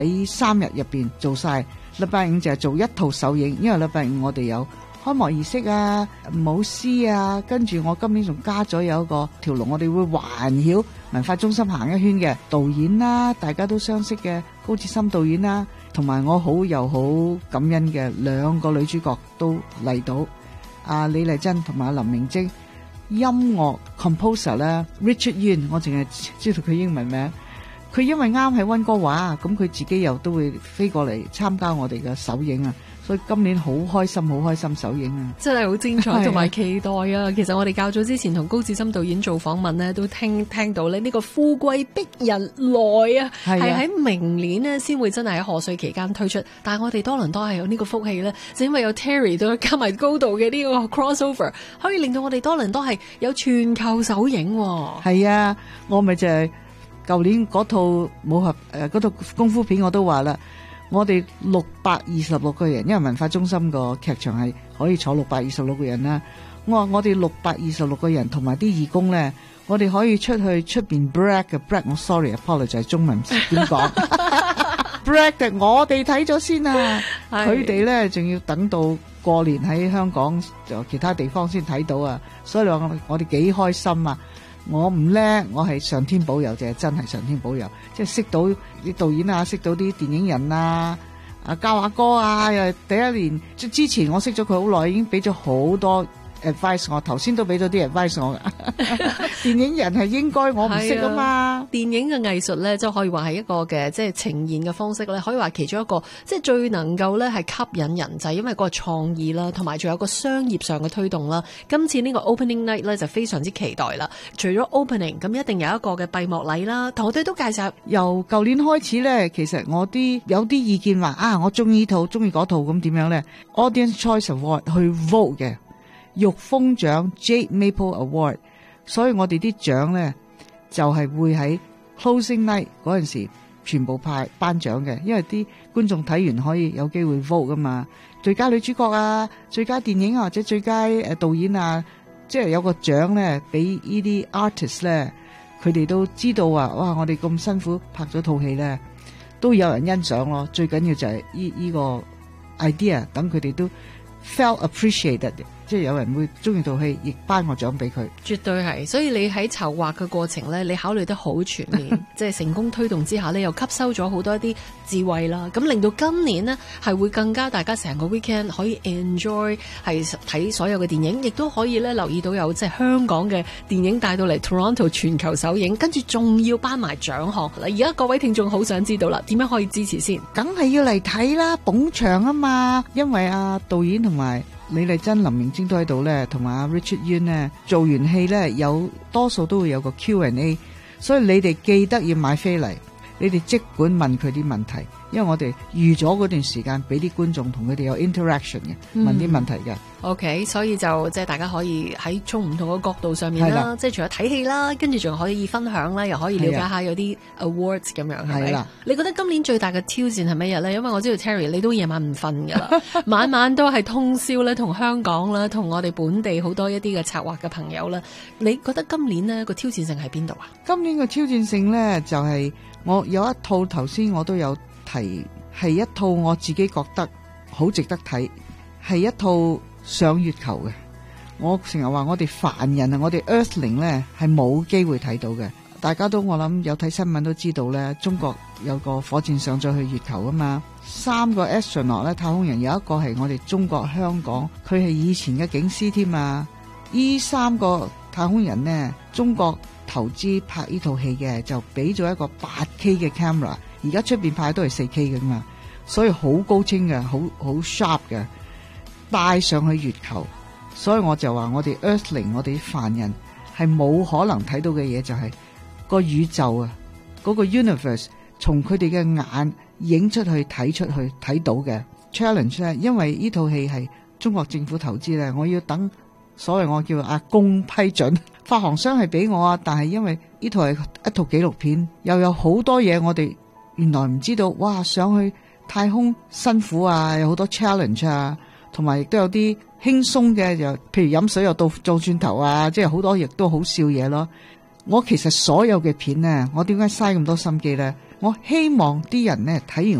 喺3日入邊做晒。禮拜五就係做一套首映，因為禮拜五我哋有開幕儀式啊、舞獅啊，跟住我今年仲加咗有一個條龍，我哋會環繞文化中心行一圈嘅導演啦，大家都相識嘅高志森導演啦，同埋我好又好感恩嘅2個女主角都嚟到，李麗珍同埋林明禎。音樂 composer 咧 Richard Yuen， 我淨係知道佢英文名。佢因為啱喺溫哥華，咁佢自己又都會飛過嚟參加我哋嘅首映啊，所以今年好開心首映啊！ 真係好精彩同埋期待啊！其實我哋較早之前同高志森導演做訪問呢，都聽到咧呢個富貴逼人來啊，係喺明年呢先會真係喺賀歲期間推出。但係我哋多倫多係有呢個福氣呢，就因為有 Terry 都加埋高度嘅呢個 crossover， 可以令到我哋多倫多係有全球首映。 係啊，我咪就係舊年嗰套武俠嗰套功夫片我都話啦，我哋626個人，因為文化中心個劇場係可以坐626個人啦。我話我哋626個人同埋啲義工咧，我哋可以出去出邊 brag 嘅 brag， 我 sorry apologize 中文點講brag 嘅，我哋睇咗先啊，佢哋咧仲要等到過年喺香港就其他地方先睇到啊，所以我哋幾開心啊！我唔叻，我係上天保佑啫，真係上天保佑，即係識到啲導演啊，識到啲電影人啊，教下歌啊，又第一年之前我識咗佢好耐，已經俾咗好多 advice 我，頭先都俾咗啲 advice 我電影人係應該我唔識啊嘛。 電影嘅藝術咧，就可以話係一個嘅即係呈現嘅方式咧，可以話其中一個即係最能夠咧係吸引人，就係因為個創意啦，同埋仲有個商業上嘅推動啦。今次呢個 opening night 咧就非常之期待啦。除咗 opening， 咁一定有一個嘅閉幕禮啦。同我哋都介紹， 由舊年開始咧，其實我有啲意見話我中意呢套，中意嗰套，咁點樣咧 ？Audience Choice Award 去 vote 嘅玉峰獎 Jade Maple Award， 所以我哋啲獎咧就係會喺 closing night 嗰陣時全部派頒獎嘅，因為啲觀眾睇完可以有機會 vote 噶嘛，最佳女主角啊、最佳電影啊或者最佳導演啊，即係有個獎咧俾呢啲 artist 咧，佢哋都知道啊，哇！我哋咁辛苦拍咗套戲咧，都有人欣賞咯。最緊要就係呢個 idea， 等佢哋都 felt appreciated。即係有人會中意套戲，亦頒個獎俾佢， 絕對係。所以你喺籌劃嘅過程咧，你考慮得好全面，即係成功推動之下咧，又吸收咗好多一啲智慧啦。咁令到今年呢，係會更加大家成個 weekend 可以 enjoy 係睇所有嘅電影，亦都可以咧留意到有即係香港嘅電影帶到嚟 Toronto 全球首映，跟住仲要頒埋獎項。嗱，而家各位聽眾好想知道啦，點樣可以支持先？ 梗係要嚟睇啦，捧場啊嘛！因為導演同埋李麗珍、林明禎都喺度咧，同埋Richard Yuen 咧，做完戲咧有多數都會有個 Q&A， 所以你哋記得要買飛嚟，你哋即管問佢啲問題，因為我哋預咗嗰段時間俾啲觀眾同佢哋有 interaction 嘅，問啲問題嘅。 OK， 所以就即係大家可以喺從唔同嘅角度上面啦，即係除咗睇戲啦，跟住仲可以分享啦，又可以了解下有啲 awards 咁樣，係咪？你覺得今年最大嘅挑戰係乜嘢咧？因為我知道 Terry 你都夜晚唔瞓㗎啦，晚晚都係通宵咧，同香港啦，同我哋本地好多一啲嘅策劃嘅朋友啦。你覺得今年呢個挑戰性喺邊度啊？ 今年嘅挑戰性咧就係我有一套頭先我都有提，係一套我自己覺得好值得睇，係一套上月球嘅。我成日話我哋凡人啊，我哋 Earthling 咧係冇機會睇到嘅。大家都我諗有睇新聞都知道咧，中國有個火箭上咗去月球啊嘛，3個 astronaut 咧，太空人有一個係我哋中國香港，佢係以前嘅警司添啊。呢3個太空人呢，中國投資拍呢套戲嘅，就俾咗一個 8K 嘅 camera， 而家出邊拍都係 4K 嘅嘛，所以好高清嘅，好 sharp 嘅，帶上去月球。所以我就話我哋 Earthling， 我哋凡人係冇可能睇到嘅嘢，就係個宇宙啊，嗰個 universe 從佢哋嘅眼影出去睇出去睇到嘅 challenge 咧。因為呢套戲係中國政府投資咧，我要等所謂我叫阿公批准，發行商係俾我啊，但係因為呢套係一套紀錄片，又有好多嘢我哋原來唔知道。哇，上去太空辛苦啊，有好多 challenge 啊，同埋亦都有啲輕鬆嘅，就譬如飲水又倒轉頭啊，即係好多亦都好笑嘢咯。我其實所有嘅片呢，我點解嘥咁多心機呢？ 我希望啲人呢睇完